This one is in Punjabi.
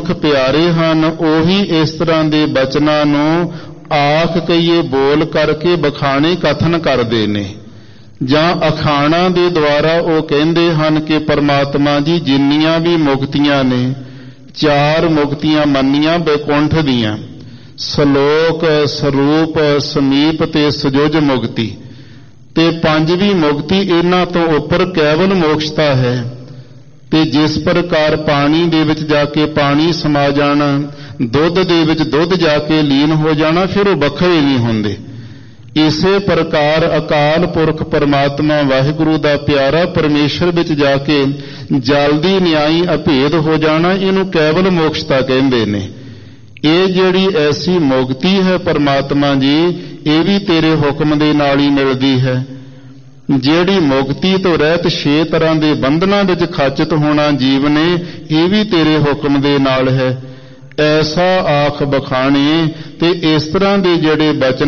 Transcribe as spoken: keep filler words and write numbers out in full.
ਗੁਰਮੁਖ ਪਿਆਰੇ ਹਨ, ਉਹੀ ਇਸ ਤਰ੍ਹਾਂ ਦੇ ਬਚਨਾਂ ਨੂੰ ਆਖ ਕਹੀਏ ਬੋਲ ਕਰਕੇ ਬਖਾਣੇ ਕਥਨ ਕਰਦੇ ਨੇ, ਜਾਂ ਅਖਾਣਾਂ ਦੇ ਦੁਆਰਾ ਉਹ ਕਹਿੰਦੇ ਹਨ ਕਿ ਪਰਮਾਤਮਾ ਜੀ ਜਿੰਨੀਆਂ ਵੀ ਮੁਕਤੀਆਂ ਨੇ, ਚਾਰ ਮੁਕਤੀਆਂ ਮੰਨੀਆਂ ਬੈਕੁੰਠ ਦੀਆਂ, ਸਲੋਕ, ਸਰੂਪ, ਸਮੀਪ ਤੇ ਸਜੋਜ ਮੁਕਤੀ, ਤੇ ਪੰਜਵੀਂ ਮੁਕਤੀ ਇਹਨਾਂ ਤੋਂ ਉੱਪਰ ਕੇਵਲ ਮੋਕਸ਼ਤਾ ਹੈ। ਤੇ ਜਿਸ ਪ੍ਰਕਾਰ ਪਾਣੀ ਦੇ ਵਿੱਚ ਜਾ ਕੇ ਪਾਣੀ ਸਮਾ ਜਾਣਾ, ਦੁੱਧ ਦੇ ਵਿੱਚ ਦੁੱਧ ਜਾ ਕੇ ਲੀਨ ਹੋ ਜਾਣਾ, ਫਿਰ ਉਹ ਵੱਖਰੇ ਨਹੀਂ ਹੁੰਦੇ। ਇਸੇ ਪ੍ਰਕਾਰ ਅਕਾਲ ਪੁਰਖ ਪਰਮਾਤਮਾ ਵਾਹਿਗੁਰੂ ਦਾ ਪਿਆਰਾ ਪਰਮੇਸ਼ਰ ਵਿੱਚ ਜਾ ਕੇ ਜਲਦੀ ਨਿਆਈ ਅਭੇਦ ਹੋ ਜਾਣਾ, ਇਹਨੂੰ ਕੇਵਲ ਮੋਕਸ਼ਤਾ ਕਹਿੰਦੇ ਨੇ। ਇਹ ਜਿਹੜੀ ਐਸੀ ਮੁਕਤੀ ਹੈ ਪਰਮਾਤਮਾ ਜੀ, ਇਹ ਵੀ ਤੇਰੇ ਹੁਕਮ ਦੇ ਨਾਲ ਹੀ ਮਿਲਦੀ ਹੈ। ਜਿਹੜੀ ਮੁਕਤੀ ਤੋਂ ਰਹਿਤ ਛੇ ਤਰ੍ਹਾਂ ਦੇ ਬੰਧਨਾਂ ਵਿੱਚ ਖਚਿਤ ਹੋਣਾ ਜੀਵ ਨੇ, ਇਹ ਵੀ ਤੇਰੇ ਹੁਕਮ ਦੇ ਨਾਲ ਹੈ। ਐਸਾ ਆਖ ਬਖਾਣੇ ਤੇ ਇਸ ਤਰ੍ਹਾਂ ਦੇ ਜਿਹੜੇ ਬਚਨ